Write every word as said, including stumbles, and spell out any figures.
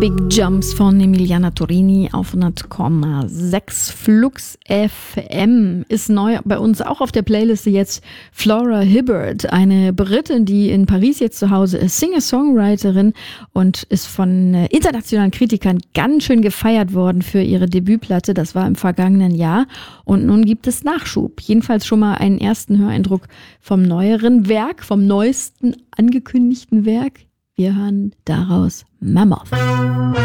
Big Jumps von Emiliana Torini auf hundert Komma sechs. Flux F M ist neu bei uns auch auf der Playliste jetzt. Flora Hibbert, eine Britin, die in Paris jetzt zu Hause ist, Singer-Songwriterin und ist von internationalen Kritikern ganz schön gefeiert worden für ihre Debütplatte. Das war im vergangenen Jahr und nun gibt es Nachschub. Jedenfalls schon mal einen ersten Höreindruck vom neueren Werk, vom neuesten angekündigten Werk. Wir hören daraus Mammoth.